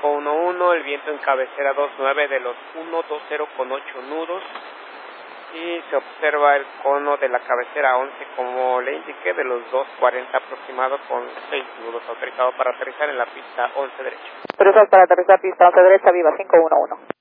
511, el viento en cabecera 29 de los 120 con 8 nudos. Y se observa el cono de la cabecera 11, como le indiqué, de los 240 aproximado con 6 nudos, autorizado para aterrizar en la pista 11 derecha. Autorizado para aterrizar pista 11 derecha, viva 511.